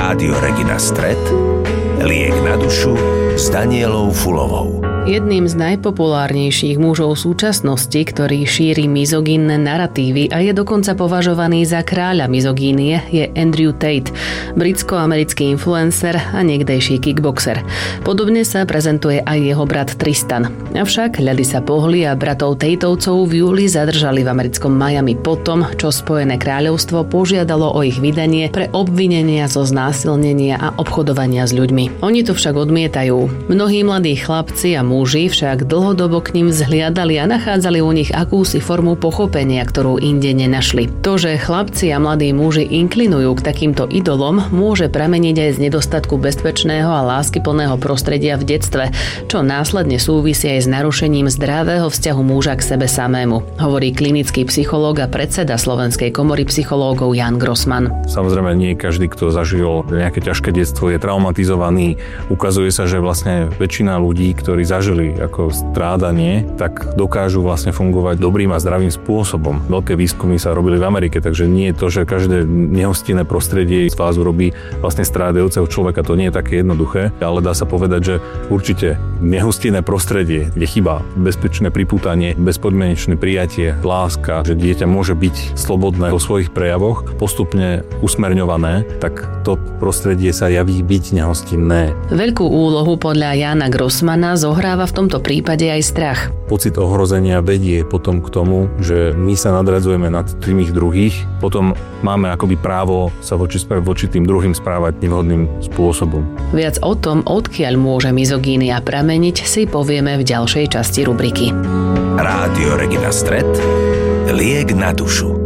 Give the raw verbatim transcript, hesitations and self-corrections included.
Rádio Regina Stret, liek na dušu s Danielou Fulovou. Jedným z najpopulárnejších mužov súčasnosti, ktorý šíri mizogínne naratívy a je dokonca považovaný za kráľa mizogínie, je Andrew Tate, britsko-americký influencer a niekdejší kickboxer. Podobne sa prezentuje aj jeho brat Tristan. Avšak ľady sa pohli a bratov Tateovcov v júli zadržali v americkom Miami potom, čo Spojené kráľovstvo požiadalo o ich vydanie pre obvinenia zo znásilnenia a obchodovania s ľuďmi. Oni to však odmietajú. Mnohí mladí chlapci a muži však dlhodobo k ním vzhliadali a nachádzali u nich akúsi formu pochopenia, ktorú inde nenašli. To, že chlapci a mladí muži inklinujú k takýmto idolom, môže prameniť aj z nedostatku bezpečného a láskyplného prostredia v detstve, čo následne súvisí aj s narušením zdravého vzťahu muža k sebe samému, hovorí klinický psychológ a predseda Slovenskej komory psychológov Jan Grossman. Samozrejme, nie každý, kto zažil nejaké ťažké detstvo, je traumatizovaný. Ukazuje sa, že vlastne väčšina ľudí, ktorí zažili ako strádanie, tak dokážu vlastne fungovať dobrým a zdravým spôsobom. Veľké výskumy sa robili v Amerike, takže nie je to, že každé nehostinné prostredie z vás urobí vlastne strádajúceho človeka. To nie je také jednoduché, ale dá sa povedať, že určite nehostinné prostredie, kde chýba bezpečné pripútanie, bezpodmienečné prijatie, láska, že dieťa môže byť slobodné vo svojich prejavoch, postupne usmerňované, tak to prostredie sa javí byť nehostinné. Veľkú úlohu podľa Jana Grossmana zohráva v tomto prípade aj strach. Pocit ohrozenia vedie potom k tomu, že my sa nadradzujeme nad tých druhých, potom máme akoby právo sa voči, voči tým druhým správať nevhodným spôsobom. Viac o tom, odkiaľ môže mizogínia prameniť, si povieme v ďalšej časti rubriky. Rádio Regina Stret, liek na dušu.